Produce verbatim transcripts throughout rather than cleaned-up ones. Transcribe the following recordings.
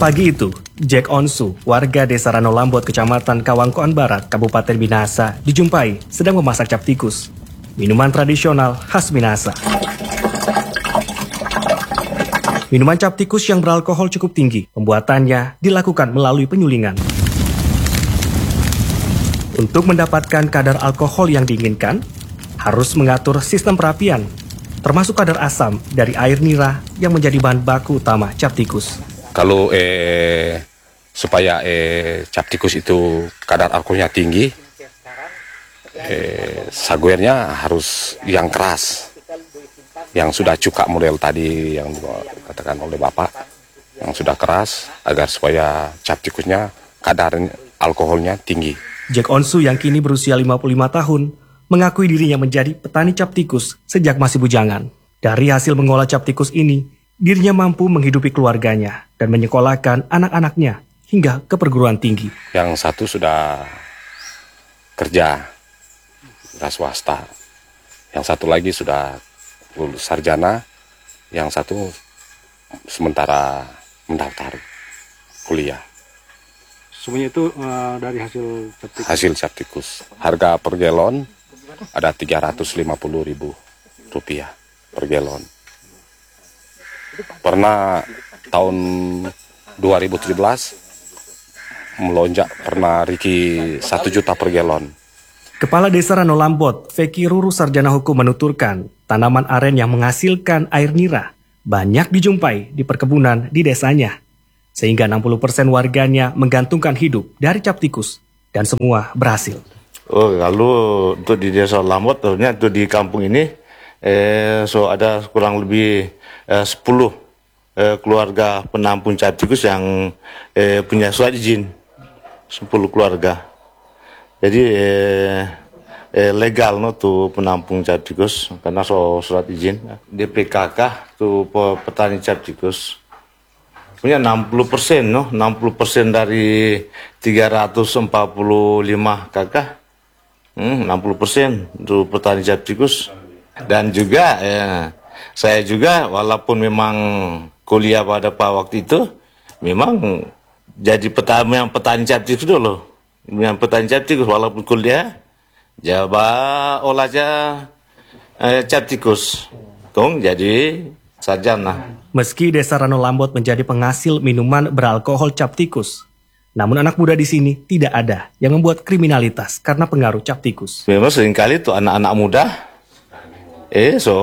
Pagi itu, Jack Onsu, warga desa Ranolambot, Kecamatan Kawangkoan Barat, Kabupaten Minahasa, dijumpai sedang memasak cap tikus, minuman tradisional khas Minahasa. Minuman cap tikus yang beralkohol cukup tinggi, pembuatannya dilakukan melalui penyulingan. Untuk mendapatkan kadar alkohol yang diinginkan, harus mengatur sistem perapian, termasuk kadar asam dari air nira yang menjadi bahan baku utama cap tikus. Kalau eh, supaya eh, cap tikus itu kadar alkoholnya tinggi, eh, saguernya harus yang keras, yang sudah cuka model tadi yang dikatakan oleh Bapak, yang sudah keras agar supaya cap tikusnya kadar alkoholnya tinggi. Jack Onsu yang kini berusia lima puluh lima tahun mengakui dirinya menjadi petani cap tikus sejak masih bujangan. Dari hasil mengolah cap tikus ini, dirinya mampu menghidupi keluarganya dan menyekolahkan anak-anaknya hingga ke perguruan tinggi. Yang satu sudah kerja, sudah swasta. Yang satu lagi sudah lulus sarjana. Yang satu sementara mendaftar kuliah. Semuanya itu uh, dari hasil cap tikus? Hasil cap tikus. Harga per galon ada tiga ratus lima puluh ribu rupiah per galon. Pernah tahun dua ribu tujuh belas melonjak, pernah Riki satu juta per galon. Kepala Desa Ranolambot, Feki Ruru Sarjana Hukum menuturkan, tanaman aren yang menghasilkan air nira banyak dijumpai di perkebunan di desanya. Sehingga enam puluh persen warganya menggantungkan hidup dari cap tikus dan semua berhasil. Oh, kalau untuk di Desa Lambot, ternyata untuk di kampung ini, eh, so ada kurang lebih eh, sepuluh eh, keluarga penampung cap tikus yang eh, punya surat izin, sepuluh keluarga. Jadi eh, eh, legal no tuh penampung cap tikus karena so surat izin. D P K K tuh petani cap tikus punya enam puluh persen no, enam puluh persen dari tiga ratus empat puluh lima K K. Hmm, enam puluh persen untuk petani cap tikus. Dan juga eh, saya juga walaupun memang kuliah pada pak waktu itu memang jadi petani yang petani cap tikus dulu. Yang petani cap tikus walaupun kuliah jaba olah aja eh, cap tikus. Tong jadi sarjana. Meski Desa Ranolambot menjadi penghasil minuman beralkohol cap tikus, namun anak muda di sini tidak ada yang membuat kriminalitas karena pengaruh cap tikus. Memang seringkali tuh anak-anak muda, eh so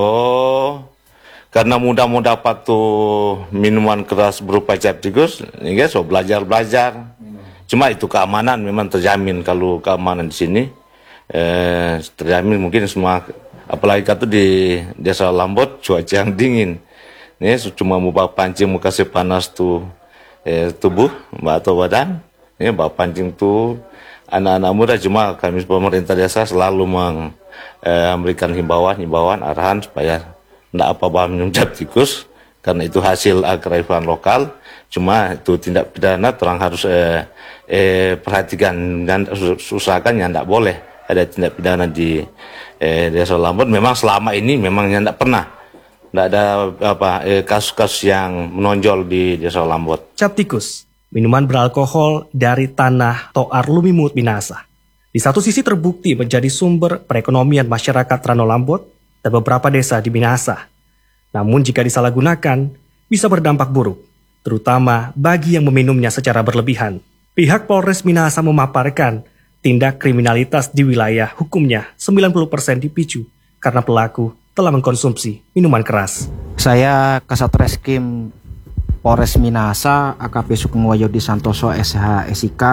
karena mudah mau dapat tuh minuman keras berupa cap tikus, ini so belajar-belajar. Cuma itu keamanan memang terjamin kalau keamanan di sini eh, terjamin mungkin semua, apalagi kata di Desa Lambot cuaca yang dingin. Ini cuma mau bawa pancing mau kasih panas tuh eh, tubuh atau badan. Ini bawa pancing tuh anak-anak muda, cuma kami pemerintah desa selalu meng, eh, memberikan himbauan-himbauan arahan supaya tidak apa-apa minum cap tikus karena itu hasil kearifan lokal. Cuma itu tindak pidana terang harus eh, eh, perhatikan dan usahakan yang tidak boleh ada tindak pidana di eh, Desa Lambot. Memang selama ini memang yang tidak pernah. Tidak ada apa eh, kasus-kasus yang menonjol di Desa Lambot. Cap tikus, minuman beralkohol dari tanah Toar Lumimut, Minahasa. Di satu sisi terbukti menjadi sumber perekonomian masyarakat Ranolambot dan beberapa desa di Minahasa. Namun jika disalahgunakan, bisa berdampak buruk, terutama bagi yang meminumnya secara berlebihan. Pihak Polres Minahasa memaparkan tindak kriminalitas di wilayah hukumnya sembilan puluh persen dipicu karena pelaku telah mengkonsumsi minuman keras. Saya Kasat Reskrim Polres Minahasa, A K P Sugeng Wahyudi Santoso S H S I K.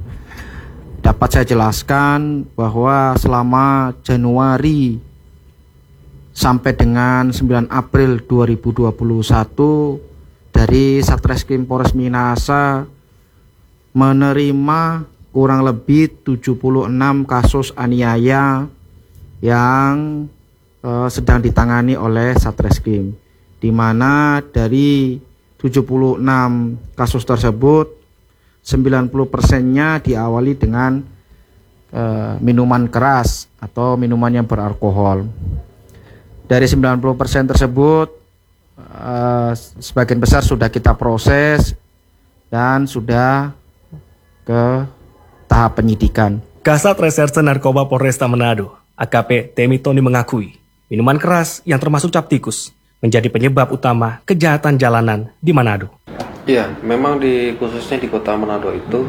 Dapat saya jelaskan bahwa selama Januari sampai dengan sembilan April dua ribu dua puluh satu dari Satreskrim Polres Minahasa menerima kurang lebih tujuh puluh enam kasus aniaya yang Uh, sedang ditangani oleh Satreskrim, di mana dari tujuh puluh enam kasus tersebut sembilan puluh persennya diawali dengan uh, minuman keras atau minuman yang beralkohol. Dari sembilan puluh persen tersebut uh, sebagian besar sudah kita proses dan sudah ke tahap penyidikan. Kasat Reserse Narkoba Polresta Manado, A K P Temi Tony mengakui, minuman keras yang termasuk cap tikus menjadi penyebab utama kejahatan jalanan di Manado. Iya, memang di khususnya di kota Manado itu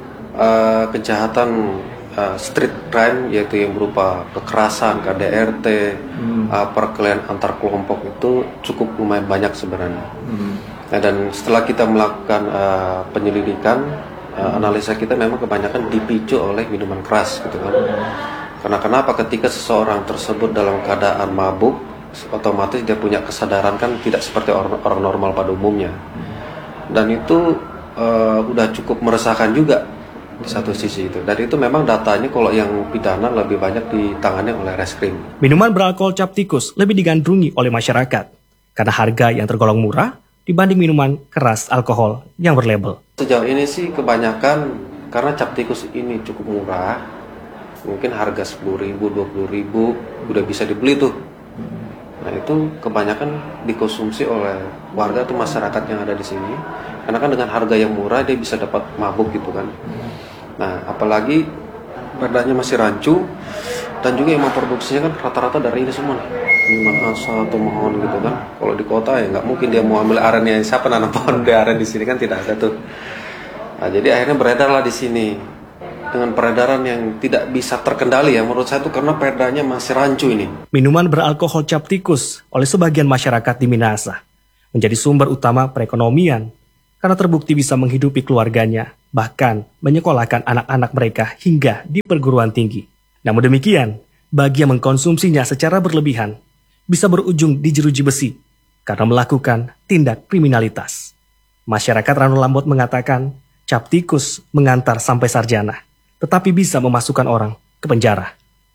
uh, kejahatan uh, street crime yaitu yang berupa kekerasan, K D R T, hmm. uh, perkelahian antar kelompok itu cukup lumayan banyak sebenarnya. Hmm. Nah, dan setelah kita melakukan uh, penyelidikan, uh, analisa kita memang kebanyakan dipicu oleh minuman keras gitu kan. Karena kenapa? Ketika seseorang tersebut dalam keadaan mabuk, otomatis dia punya kesadaran kan tidak seperti orang, orang normal pada umumnya. Dan itu uh, udah cukup meresahkan juga di satu sisi itu. Dan itu memang datanya kalau yang pidana lebih banyak ditangani oleh reskrim. Minuman beralkohol cap tikus lebih digandrungi oleh masyarakat karena harga yang tergolong murah dibanding minuman keras alkohol yang berlabel. Sejauh ini sih kebanyakan karena cap tikus ini cukup murah, mungkin harga sepuluh ribu, dua puluh ribu udah bisa dibeli tuh. Nah itu kebanyakan dikonsumsi oleh warga atau masyarakat yang ada di sini, karena kan dengan harga yang murah dia bisa dapat mabuk gitu kan. Nah apalagi perdanya masih rancu dan juga yang memproduksinya kan rata-rata dari ini semua nih, minuman asal atau mohon gitu kan. Kalau di kota ya nggak mungkin dia mau ambil arennya, siapa nanam pohon di aren di sini kan tidak ada tuh. Nah jadi akhirnya beredarlah di sini dengan peredaran yang tidak bisa terkendali ya menurut saya itu karena perdanya masih rancu ini. Minuman beralkohol cap tikus oleh sebagian masyarakat di Minahasa menjadi sumber utama perekonomian karena terbukti bisa menghidupi keluarganya, bahkan menyekolahkan anak-anak mereka hingga di perguruan tinggi. Namun demikian, bagi yang mengkonsumsinya secara berlebihan, bisa berujung di jeruji besi karena melakukan tindak kriminalitas. Masyarakat Rano Lambot mengatakan, cap tikus mengantar sampai sarjana, tetapi bisa memasukkan orang ke penjara.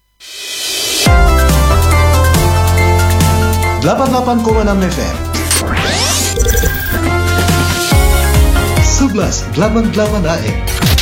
delapan puluh delapan koma enam F M sebelas delapan puluh delapan A M